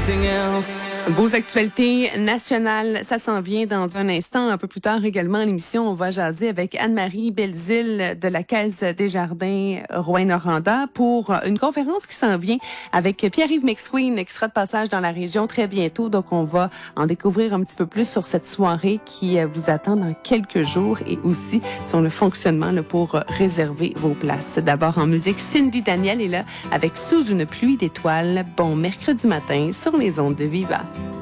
anything else. Vos actualités nationales, ça s'en vient dans un instant. Un peu plus tard également à l'émission, on va jaser avec Anne-Marie Belzile de la Caisse des Jardins Rouyn-Noranda pour une conférence qui s'en vient avec Pierre-Yves McSween, qui sera de passage dans la région très bientôt. Donc, on va en découvrir un petit peu plus sur cette soirée qui vous attend dans quelques jours et aussi sur le fonctionnement là, pour réserver vos places. D'abord en musique, Cindy Daniel est là avec Sous une pluie d'étoiles. Bon mercredi matin sur les ondes de Viva.